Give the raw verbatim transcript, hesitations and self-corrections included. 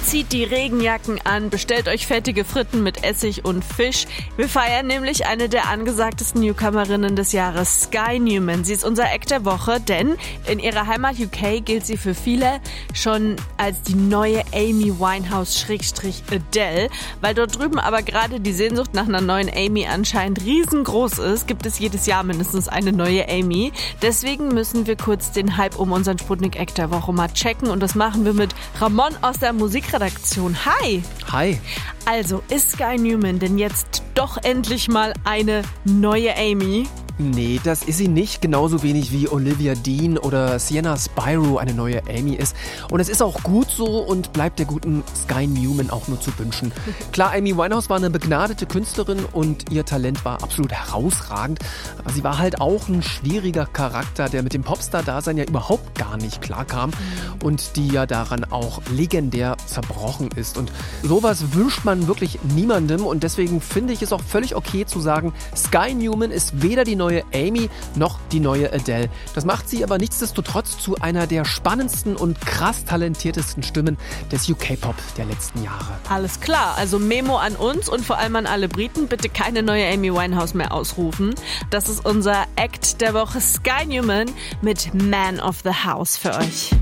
zieht die Regenjacken an, bestellt euch fettige Fritten mit Essig und Fisch. Wir feiern nämlich eine der angesagtesten Newcomerinnen des Jahres, Sky Newman. Sie ist unser Act der Woche, denn in ihrer Heimat U K gilt sie für viele schon als die neue Amy Winehouse-Adele. Weil dort drüben aber gerade die Sehnsucht nach einer neuen Amy anscheinend riesengroß ist, gibt es jedes Jahr mindestens eine neue Amy. Deswegen müssen wir kurz den Hype um unseren Sputnik-Act der Woche mal checken und das machen wir mit Ramon aus der Musikredaktion. Hi! Hi! Also, ist Sky Newman denn jetzt doch endlich mal eine neue Amy? Nee, das ist sie nicht, genauso wenig wie Olivia Dean oder Sienna Spyro eine neue Amy ist. Und es ist auch gut so und bleibt der guten Sky Newman auch nur zu wünschen. Klar, Amy Winehouse war eine begnadete Künstlerin und ihr Talent war absolut herausragend. Aber sie war halt auch ein schwieriger Charakter, der mit dem Popstar-Dasein ja überhaupt gar nicht klarkam und die ja daran auch legendär zerbrochen ist. Und sowas wünscht man wirklich niemandem und deswegen finde ich es auch völlig okay zu sagen, Sky Newman ist weder die neue Amy noch die neue Adele. Das macht sie aber nichtsdestotrotz zu einer der spannendsten und krass talentiertesten Stimmen des U K-Pop der letzten Jahre. Alles klar, also Memo an uns und vor allem an alle Briten, bitte keine neue Amy Winehouse mehr ausrufen. Das ist unser Act der Woche, Sky Newman mit Man of the House für euch.